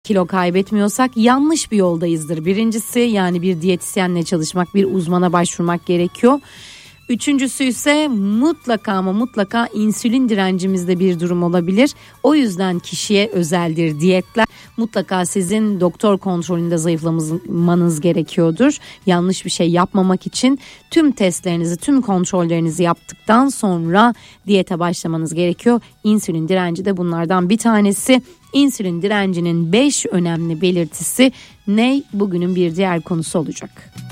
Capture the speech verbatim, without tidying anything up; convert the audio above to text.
kilo kaybetmiyorsak yanlış bir yoldayızdır. Birincisi, yani bir diyetisyenle çalışmak, bir uzmana başvurmak gerekiyor. Üçüncüsü ise mutlaka ama mutlaka insülin direncimizde bir durum olabilir. O yüzden kişiye özeldir diyetler. Mutlaka sizin doktor kontrolünde zayıflamanız gerekiyordur. Yanlış bir şey yapmamak için tüm testlerinizi, tüm kontrollerinizi yaptıktan sonra diyete başlamanız gerekiyor. İnsülin direnci de bunlardan bir tanesi. İnsülin direncinin beş önemli belirtisi ne? Bugünün bir diğer konusu olacak.